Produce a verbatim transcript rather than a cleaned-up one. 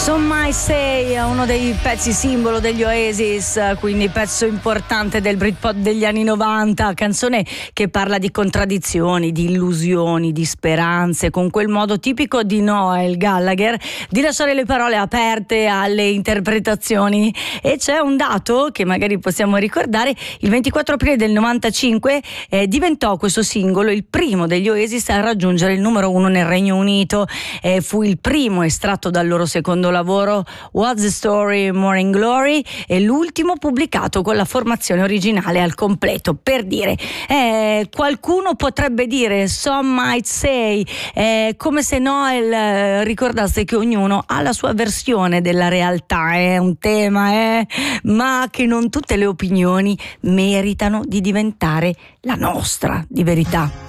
Some Might Say, uno dei pezzi simbolo degli Oasis, quindi pezzo importante del Britpop degli anni novanta, canzone che parla di contraddizioni, di illusioni, di speranze, con quel modo tipico di Noel Gallagher di lasciare le parole aperte alle interpretazioni. E c'è un dato che magari possiamo ricordare: il ventiquattro aprile del novantacinque eh, diventò questo singolo il primo degli Oasis a raggiungere il numero uno nel Regno Unito. Eh, fu il primo estratto dal loro secondo lavoro What's the Story, Morning Glory, e l'ultimo pubblicato con la formazione originale al completo. Per dire, eh, qualcuno potrebbe dire Some Might Say, eh, come se Noel eh, ricordasse che ognuno ha la sua versione della realtà, è un tema, eh, ma che non tutte le opinioni meritano di diventare la nostra di verità.